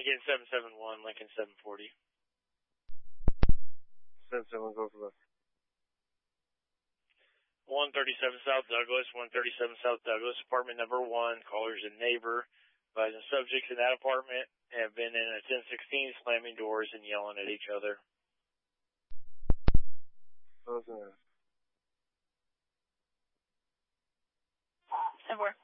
Lincoln 771, Lincoln 740. 771, go for left. 137 South Douglas, 137 South Douglas, apartment number 1, caller's a neighbor. The subjects in that apartment have been in a 1016, slamming doors and yelling at each other. 10. 10-4.